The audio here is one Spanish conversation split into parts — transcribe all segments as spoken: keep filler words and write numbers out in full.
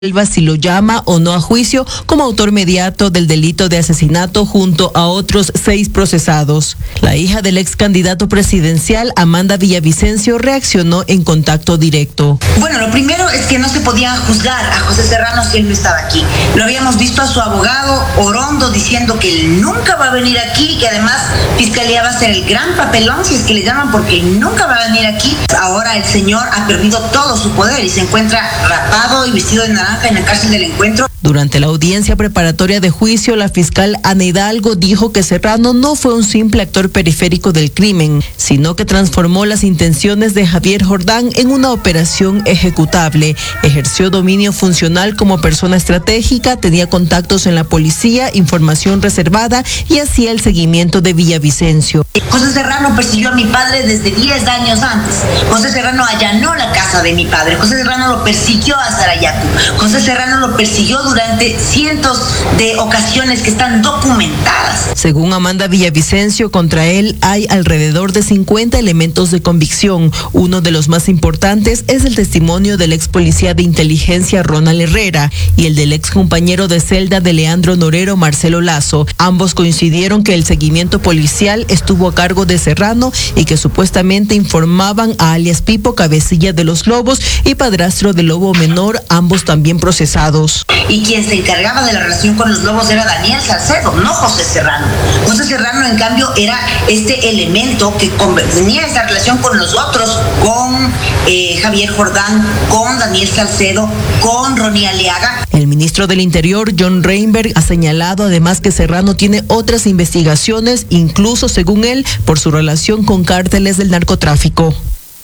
si lo llama o no a juicio como autor inmediato del delito de asesinato junto a otros seis procesados. La hija del ex candidato presidencial, Amanda Villavicencio, reaccionó en Contacto Directo. Bueno, lo primero es que no se podía juzgar a José Serrano si él no estaba aquí. Lo habíamos visto a su abogado Orondo diciendo que él nunca va a venir aquí, que además Fiscalía va a hacer el gran papelón, si es que le llaman, porque él nunca va a venir aquí. Ahora el señor ha perdido todo su poder y se encuentra rapado y vestido de naranja en la cárcel del Encuentro. Durante la audiencia preparatoria de juicio, la fiscal Ana Hidalgo dijo que Serrano no fue un simple actor periférico del crimen, sino que transformó las intenciones de Javier Jordán en una operación ejecutable. Ejerció dominio funcional como persona estratégica, tenía contactos en la policía, información reservada y hacía el seguimiento de Villavicencio. José Serrano persiguió a mi padre desde diez años antes. José Serrano allanó la casa de mi padre. José Serrano lo persiguió a Sarayaku. José Serrano lo persiguió durante cientos de ocasiones que están documentadas. Según Amanda Villavicencio, contra él hay alrededor de cincuenta elementos de convicción. Uno de los más importantes es el testimonio del ex policía de inteligencia Ronald Herrera y el del ex compañero de celda de Leandro Norero, Marcelo Lazo. Ambos coincidieron que el seguimiento policial estuvo a cargo de Serrano y que supuestamente informaban a alias Pipo, cabecilla de los Lobos y padrastro del Lobo Menor, ambos también procesados. Y quien se encargaba de la relación con los Lobos era Daniel Salcedo, no José Serrano. José Serrano, en cambio, era este elemento que tenía esa relación con los otros, con eh, Javier Jordán, con Daniel Salcedo, con Ronnie Aliaga. El ministro del Interior, John Reinberg, ha señalado además que Serrano tiene otras investigaciones, incluso, según él, por su relación con cárteles del narcotráfico.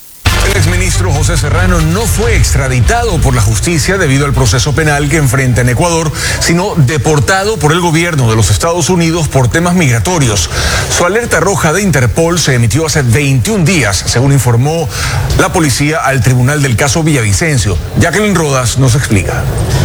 El exministro José Serrano no fue extraditado por la justicia debido al proceso penal que enfrenta en Ecuador, sino deportado por el gobierno de los Estados Unidos por temas migratorios. Su alerta roja de Interpol se emitió hace veintiún días, según informó la policía al tribunal del caso Villavicencio. Jacqueline Rodas nos explica.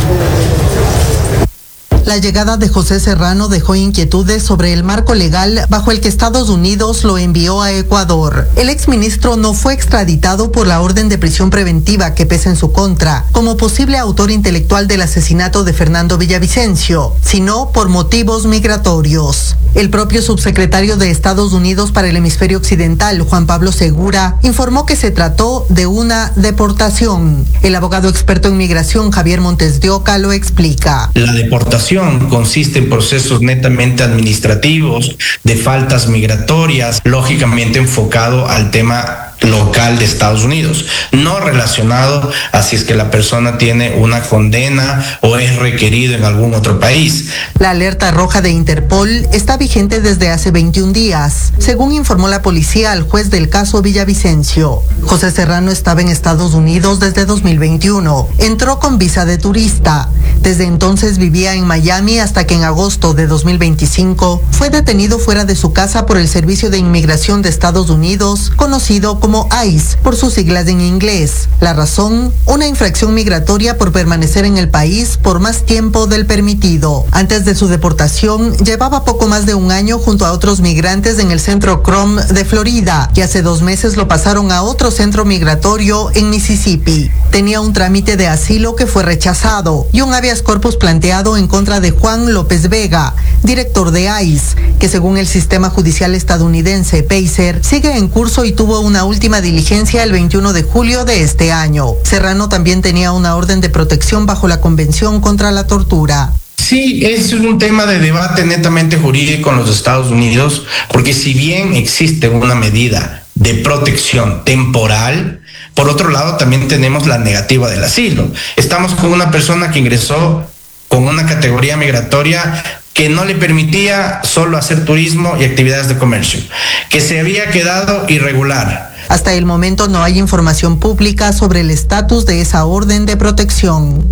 La llegada de José Serrano dejó inquietudes sobre el marco legal bajo el que Estados Unidos lo envió a Ecuador. El exministro no fue extraditado por la orden de prisión preventiva que pesa en su contra, como posible autor intelectual del asesinato de Fernando Villavicencio, sino por motivos migratorios. El propio subsecretario de Estados Unidos para el hemisferio occidental, Juan Pablo Segura, informó que se trató de una deportación. El abogado experto en migración, Javier Montes de Oca, lo explica. La deportación consiste en procesos netamente administrativos, de faltas migratorias, lógicamente enfocado al tema local de Estados Unidos, no relacionado a si es que la persona tiene una condena o es requerido en algún otro país. La alerta roja de Interpol está vigente desde hace veintiún días, según informó la policía al juez del caso Villavicencio. José Serrano estaba en Estados Unidos desde dos mil veintiuno. Entró con visa de turista. Desde entonces vivía en Miami hasta que en agosto de dos mil veinticinco fue detenido fuera de su casa por el Servicio de Inmigración de Estados Unidos, conocido como como ICE, por sus siglas en inglés. La razón, una infracción migratoria por permanecer en el país por más tiempo del permitido. Antes de su deportación, llevaba poco más de un año junto a otros migrantes en el centro Crom de Florida, y hace dos meses lo pasaron a otro centro migratorio en Mississippi. Tenía un trámite de asilo que fue rechazado y un habeas corpus planteado en contra de Juan López Vega, director de ICE, que según el sistema judicial estadounidense PACER, sigue en curso y tuvo una última diligencia el veintiuno de julio de este año. Serrano también tenía una orden de protección bajo la Convención contra la Tortura. Sí, es un tema de debate netamente jurídico en los Estados Unidos, porque si bien existe una medida de protección temporal, por otro lado también tenemos la negativa del asilo. Estamos con una persona que ingresó con una categoría migratoria que no le permitía solo hacer turismo y actividades de comercio, que se había quedado irregular. Hasta el momento no hay información pública sobre el estatus de esa orden de protección.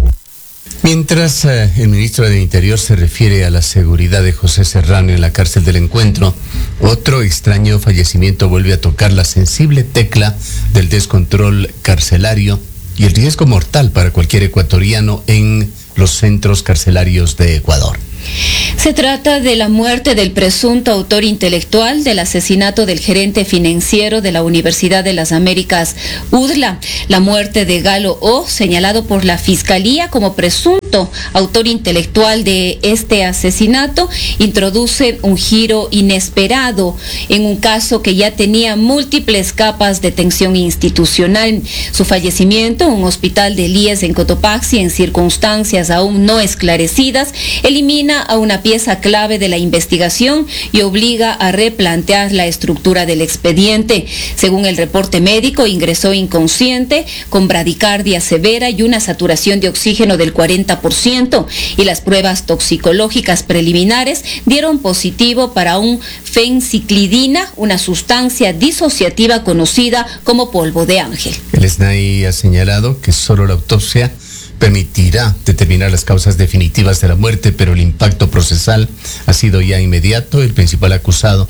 Mientras eh, el ministro del Interior se refiere a la seguridad de José Serrano en la cárcel del Encuentro, otro extraño fallecimiento vuelve a tocar la sensible tecla del descontrol carcelario y el riesgo mortal para cualquier ecuatoriano en los centros carcelarios de Ecuador. Se trata de la muerte del presunto autor intelectual del asesinato del gerente financiero de la Universidad de las Américas, U D L A. La muerte de Galo O, señalado por la Fiscalía como presunto autor intelectual de este asesinato, introduce un giro inesperado en un caso que ya tenía múltiples capas de tensión institucional. Su fallecimiento en un hospital de Elías en Cotopaxi, en circunstancias aún no esclarecidas, elimina a una pieza clave de la investigación y obliga a replantear la estructura del expediente. Según el reporte médico, ingresó inconsciente, con bradicardia severa y una saturación de oxígeno del cuarenta por ciento, y las pruebas toxicológicas preliminares dieron positivo para un fenciclidina, una sustancia disociativa conocida como polvo de ángel. El S N A I ha señalado que solo la autopsia permitirá determinar las causas definitivas de la muerte, pero el impacto procesal ha sido ya inmediato. El principal acusado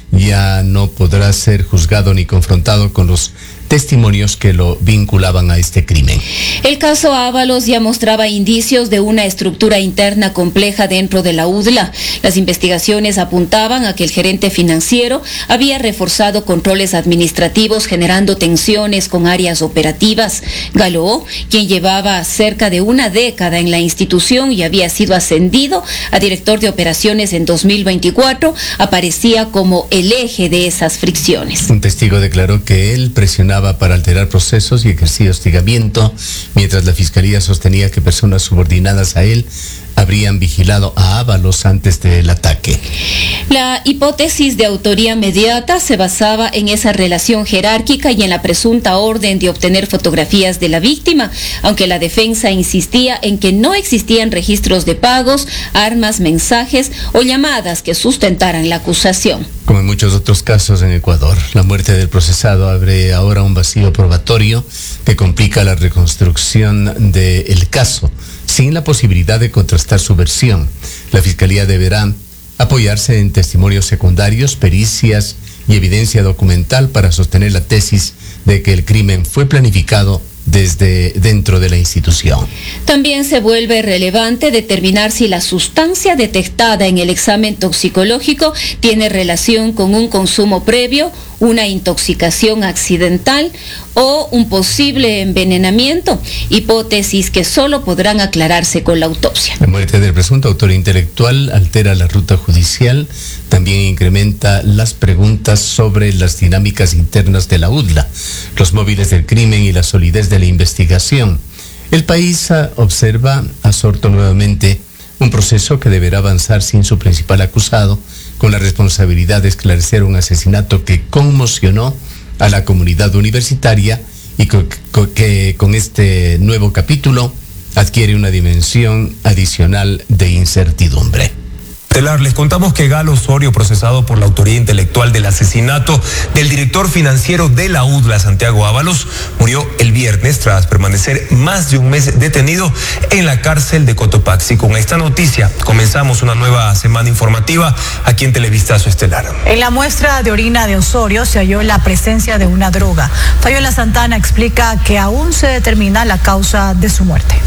ya no podrá ser juzgado ni confrontado con los testimonios que lo vinculaban a este crimen. El caso Ábalos ya mostraba indicios de una estructura interna compleja dentro de la U D L A. Las investigaciones apuntaban a que el gerente financiero había reforzado controles administrativos, generando tensiones con áreas operativas. Galo O, quien llevaba cerca de una década en la institución y había sido ascendido a director de operaciones en dos mil veinticuatro, aparecía como el eje de esas fricciones. Un testigo declaró que él presionaba para alterar procesos y ejercía hostigamiento, mientras la Fiscalía sostenía que personas subordinadas a él habrían vigilado a Ábalos antes del ataque. La hipótesis de autoría mediata se basaba en esa relación jerárquica y en la presunta orden de obtener fotografías de la víctima, aunque la defensa insistía en que no existían registros de pagos, armas, mensajes o llamadas que sustentaran la acusación. Como en muchos otros casos en Ecuador, la muerte del procesado abre ahora un vacío probatorio que complica la reconstrucción del caso, sin la posibilidad de contrastar su versión. La Fiscalía deberá apoyarse en testimonios secundarios, pericias y evidencia documental para sostener la tesis de que el crimen fue planificado desde dentro de la institución. También se vuelve relevante determinar si la sustancia detectada en el examen toxicológico tiene relación con un consumo previo, una intoxicación accidental o un posible envenenamiento, hipótesis que solo podrán aclararse con la autopsia. La muerte del presunto autor intelectual altera la ruta judicial, también incrementa las preguntas sobre las dinámicas internas de la U D L A, los móviles del crimen y la solidez de la investigación. El país observa absorto nuevamente un proceso que deberá avanzar sin su principal acusado, con la responsabilidad de esclarecer un asesinato que conmocionó a la comunidad universitaria y que con este nuevo capítulo adquiere una dimensión adicional de incertidumbre. Les contamos que Galo Osorio, procesado por la autoría intelectual del asesinato del director financiero de la U D L A, Santiago Ábalos, murió el viernes tras permanecer más de un mes detenido en la cárcel de Cotopaxi. Con esta noticia comenzamos una nueva semana informativa aquí en Televistazo Estelar. En la muestra de orina de Osorio se halló la presencia de una droga. Fabiola Santana explica que aún se determina la causa de su muerte.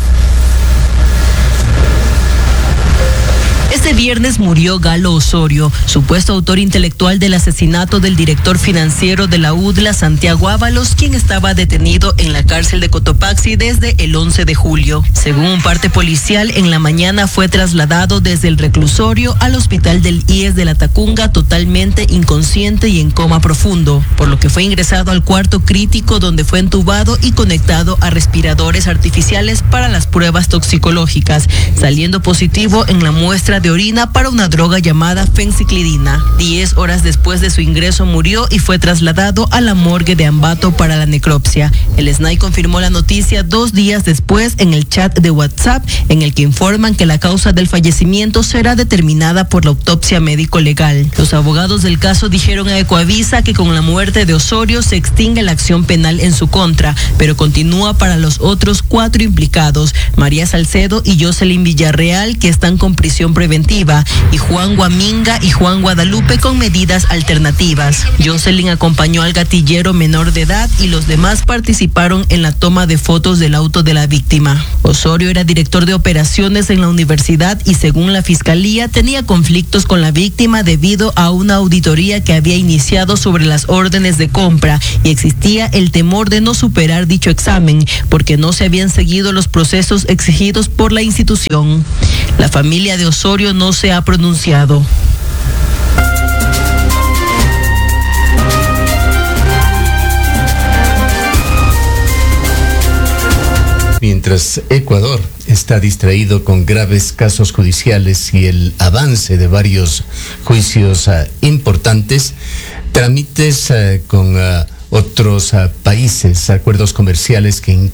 Este viernes murió Galo Osorio, supuesto autor intelectual del asesinato del director financiero de la U D L A, Santiago Ábalos, quien estaba detenido en la cárcel de Cotopaxi desde el once de julio. Según un parte policial, en la mañana fue trasladado desde el reclusorio al hospital del I E S de La Tacunga totalmente inconsciente y en coma profundo, por lo que fue ingresado al cuarto crítico donde fue entubado y conectado a respiradores artificiales para las pruebas toxicológicas, saliendo positivo en la muestra de orina para una droga llamada fenciclidina. Diez horas después de su ingreso murió y fue trasladado a la morgue de Ambato para la necropsia. El S N A I confirmó la noticia dos días después en el chat de WhatsApp, en el que informan que la causa del fallecimiento será determinada por la autopsia médico-legal. Los abogados del caso dijeron a Ecoavisa que con la muerte de Osorio se extingue la acción penal en su contra, pero continúa para los otros cuatro implicados, María Salcedo y Jocelyn Villarreal, que están con prisión preventiva preventiva y Juan Guaminga y Juan Guadalupe con medidas alternativas. Jocelyn acompañó al gatillero menor de edad y los demás participaron en la toma de fotos del auto de la víctima. Osorio era director de operaciones en la universidad y según la fiscalía tenía conflictos con la víctima debido a una auditoría que había iniciado sobre las órdenes de compra y existía el temor de no superar dicho examen porque no se habían seguido los procesos exigidos por la institución. La familia de Osorio no se ha pronunciado. Mientras Ecuador está distraído con graves casos judiciales y el avance de varios juicios uh, importantes, trámites uh, con uh, otros uh, países, acuerdos comerciales que